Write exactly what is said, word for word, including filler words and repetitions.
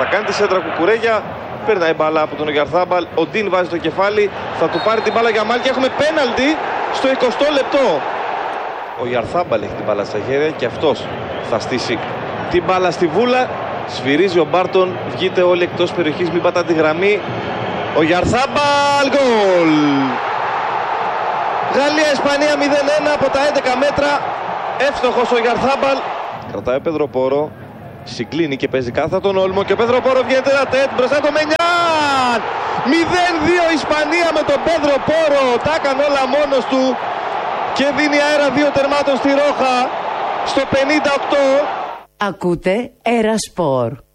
Θα κάνει τη σέντρα Κουκουρέγια. Περνάει μπάλα από τον Ογιαρθάμπαλ. Ο Ντίν βάζει το κεφάλι. Θα του πάρει την μπάλα για Μάλ και έχουμε πέναλτι στο εικοστό λεπτό. Ο Ογιαρθάμπαλ έχει την μπάλα στα χέρια και αυτός θα στήσει την μπάλα στη βούλα. Σφυρίζει ο Μπάρτον. Βγείτε όλοι εκτός περιοχής. Μην πατάτε τη γραμμή. Ο Ογιαρθάμπαλ. Γκολ! Γαλλία-Ισπανία μηδέν ένα από τα έντεκα μέτρα. Εύστοχος ο Ογιαρθάμπαλ. Κρατάει ο Πεδροπόρο. Συγκλίνει και παίζει κάθα τον Όλμο και ο Πεδροπόρο βγαίνει ένα τέτ μπροστά το Μενιάν. μηδέν δύο Ισπανία με τον Πεδροπόρο. Τα έκανε όλα μόνος του και δίνει αέρα δύο τερμάτων στη Ρόχα στο πενήντα οκτώ. Ακούτε Era Sport.